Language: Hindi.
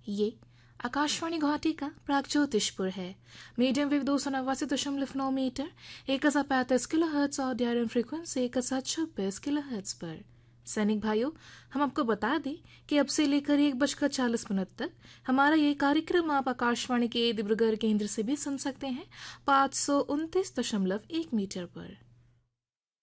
ये आकाशवाणी गुवाहाटी का प्रागज्योतिषपुर है। मीडियम वेव 289.9 मीटर 1035 किलोहर्ट्ज और डायरन फ्रीक्वेंसी 1026 किलोहर्ट्ज पर। सैनिक भाइयों, हम आपको बता दें कि अब से लेकर 1:40 तक हमारा ये कार्यक्रम आप आकाशवाणी के डिब्रूगढ़ केंद्र से भी सुन सकते हैं 529.1 मीटर पर।